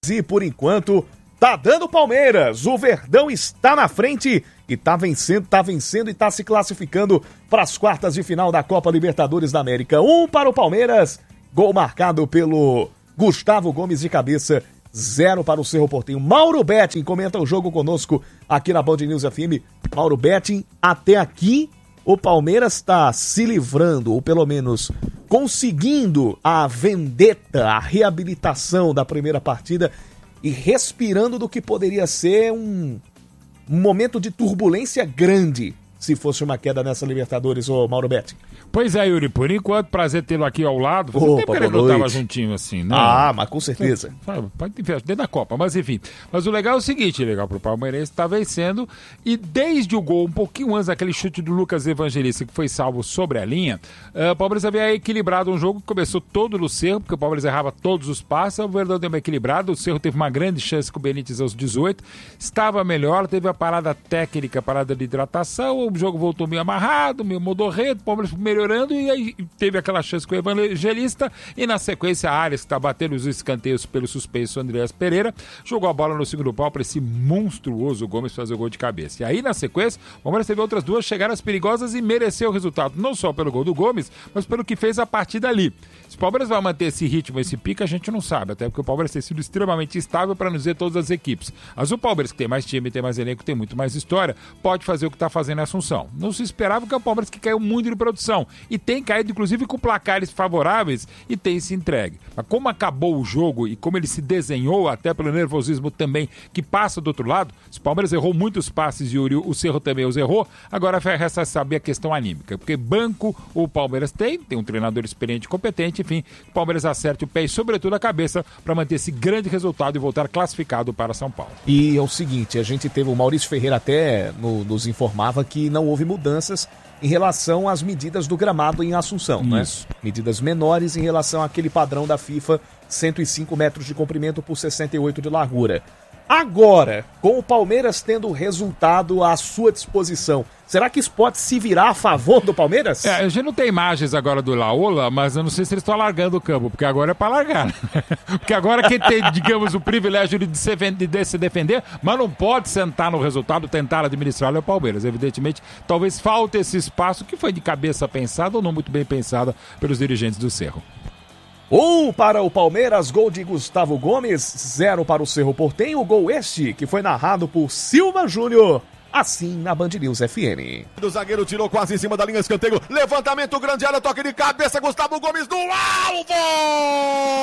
E por enquanto, tá dando Palmeiras. O Verdão está na frente e tá vencendo e tá se classificando para as quartas de final da Copa Libertadores da América. 1 para o Palmeiras, gol marcado pelo Gustavo Gomes de cabeça, 0 para o Cerro Porteño. Mauro Betting comenta o jogo conosco aqui na Band News FM. Mauro Betting, até aqui o Palmeiras está se livrando, ou pelo menos conseguindo a vendetta, a reabilitação da primeira partida e respirando do que poderia ser um momento de turbulência grande se fosse uma queda nessa Libertadores, ô Mauro Betting. Pois é, Yuri, por enquanto, prazer tê-lo aqui ao lado. Fazia tempo que ele não estava juntinho assim, né? Ah, mas com certeza. Pode ter dentro da Copa, mas enfim. Mas o legal é o seguinte, legal pro Palmeirense, tá vencendo, e desde o gol, um pouquinho antes daquele chute do Lucas Evangelista, que foi salvo sobre a linha, o Palmeiras havia equilibrado um jogo que começou todo no Cerro, porque o Palmeiras errava todos os passes, o Verdão deu uma equilibrada, o Cerro teve uma grande chance com o Benítez aos 18, estava melhor, teve a parada técnica, a parada de hidratação, o jogo voltou meio amarrado, meio modorreto, o Palmeiras melhorando, e aí teve aquela chance com o Evangelista, e na sequência a Arias, que está batendo os escanteios pelo suspenso Andreas Pereira, jogou a bola no segundo pau para esse monstruoso Gomes fazer o gol de cabeça. E aí na sequência, o Palmeiras teve outras duas chegadas perigosas e mereceu o resultado, não só pelo gol do Gomes, mas pelo que fez a partida ali. Se o Palmeiras vai manter esse ritmo, esse pique, a gente não sabe, até porque o Palmeiras tem sido extremamente estável para não dizer todas as equipes. Mas o Palmeiras, que tem mais time, tem mais elenco, tem muito mais história, pode fazer o que está fazendo em Assunção. Não se esperava, que é o Palmeiras que caiu muito de produção, e tem caído inclusive com placares favoráveis e tem se entregue. Mas como acabou o jogo e como ele se desenhou, até pelo nervosismo também que passa do outro lado, se o Palmeiras errou muitos passes e o Cerro também os errou, agora resta saber a questão anímica, porque banco o Palmeiras tem um treinador experiente e competente, enfim, o Palmeiras acerte o pé e sobretudo a cabeça para manter esse grande resultado e voltar classificado para São Paulo. E é o seguinte, a gente teve o Maurício Ferreira até nos informava que não houve mudanças em relação às medidas do gramado em Assunção, né? Medidas menores em relação àquele padrão da FIFA, 105 metros de comprimento por 68 de largura. Agora, com o Palmeiras tendo o resultado à sua disposição, será que isso pode se virar a favor do Palmeiras? A gente não tem imagens agora do Laola, mas eu não sei se eles estão alargando o campo, porque agora é para largar. Porque agora quem tem, digamos, o privilégio de se defender, mas não pode sentar no resultado, tentar administrar é o Palmeiras. Evidentemente, talvez falte esse espaço que foi de cabeça pensado ou não muito bem pensado pelos dirigentes do Cerro. 1 para o Palmeiras, gol de Gustavo Gomes, 0 para o Cerro Porteño, gol este que foi narrado por Silva Júnior, assim na Band News FM. O zagueiro tirou quase em cima da linha, escanteio, levantamento grande área, toque de cabeça, Gustavo Gomes no alvo!